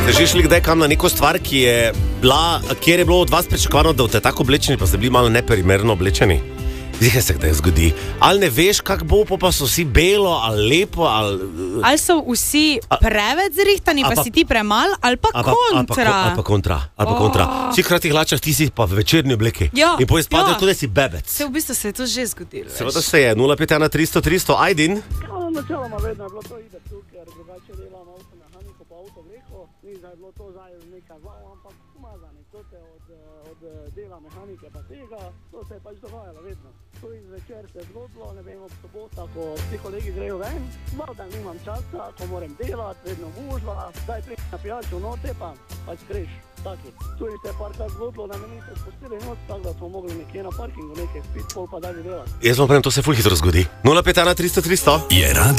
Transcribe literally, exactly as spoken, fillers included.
Ste že šli kdaj kam na neko stvar, ki je bila, kjer je bilo od vas pričakovano, da boste tako oblečeni, pa ste bili malo neperimerno oblečeni? Zdi se, kdaj zgodi. Ali ne veš, kak bo, pa so vsi belo, ali lepo, ali... Ali so vsi preveč zrihtani, pa, pa si ti premal, ali pa ali kontra. Ali pa kontra, ali pa kontra. Oh. Vsi hkrati hlačah, ti si pa v večerni obleki. Ja, in potem spadajo, ja. kot da si bebec. Se v bistvu se je to že zgodilo. Seveda se je, nula pet ena tristo tristo, Ajdin. Ja, načeloma vedno je bilo to ide tu, ker drugače delam avto mehaniko pa avto vleho. Ni zdaj bilo to zdaj neka zvala, ampak umazani. To te od, od dela mehanike pa tega, to se je pač dogajalo vedno. To iz večer se je zgodilo, ne vem, ob sobota, ko vsi kolegi grejo ven, malo dan nimam časa, ko moram delati, vedno gužva, zdaj prijeti na pijačo note, pa pač greš, taki. Tu se je parkrat zgodilo, da me niste spustili noč, tako da smo mogli nekje na parkingu nekaj spiti, pol pa dalje delati. Jaz vam pravim, to se ful hitro zgodi. nula pet ena tristo tristo. Je radio.